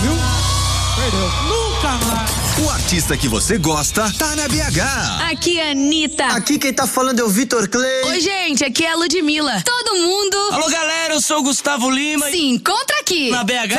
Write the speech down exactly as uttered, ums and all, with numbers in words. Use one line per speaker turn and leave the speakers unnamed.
viu? Perdeu. Nunca mais.
O artista que você gosta tá na B H.
Aqui é a Anitta.
Aqui quem tá falando é o Vitor Clay.
Oi, gente, aqui é a Ludmilla. Todo mundo
Alô, galera, eu sou o Gustavo Lima.
se encontra aqui
Na B H.